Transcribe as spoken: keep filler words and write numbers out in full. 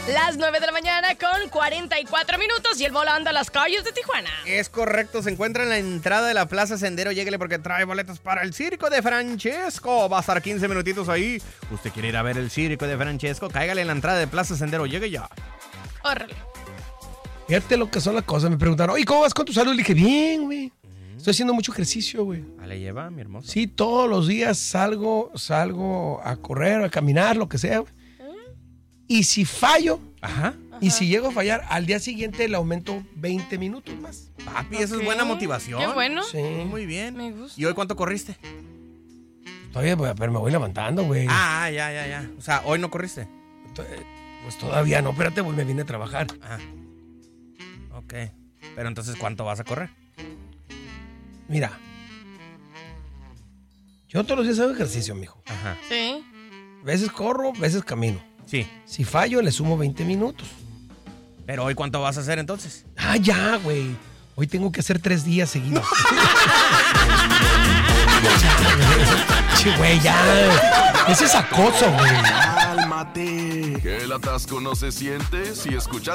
Las nueve de la mañana con cuarenta y cuatro minutos y el volando a las calles de Tijuana. Es correcto, se encuentra en la entrada de la Plaza Sendero. Lléguele porque trae boletos para el Circo de Francesco. Va a estar quince minutitos ahí. ¿Usted quiere ir a ver el Circo de Francesco? Cáigale en la entrada de Plaza Sendero. Llegue ya. Órale. Fíjate lo que son las cosas. Me preguntaron, oye, ¿cómo vas con tu salud? Le dije, bien, güey. Estoy haciendo mucho ejercicio, güey. ¿A le lleva, mi hermoso? Sí, todos los días salgo, salgo a correr, a caminar, lo que sea. Y si fallo, Ajá. y si llego a fallar, al día siguiente le aumento veinte minutos más. Papi, eso es buena motivación. Qué bueno. Sí. Muy bien. Me gusta. ¿Y hoy cuánto corriste? Todavía, pero me voy levantando, güey. Ah, ya, ya, ya. O sea, ¿hoy no corriste? Pues todavía no, espérate, pues me vine a trabajar. Ah. Ok. Pero entonces, ¿cuánto vas a correr? Mira, yo todos los días hago ejercicio, mijo. Ajá. Sí. Veces corro, veces camino. Sí. Si fallo, le sumo veinte minutos. Pero hoy, ¿cuánto vas a hacer entonces? Ah, ya, güey. Hoy tengo que hacer tres días seguidos. Sí, güey, ya. Ese es acoso, güey. Cálmate. Que el atasco no se siente si escuchas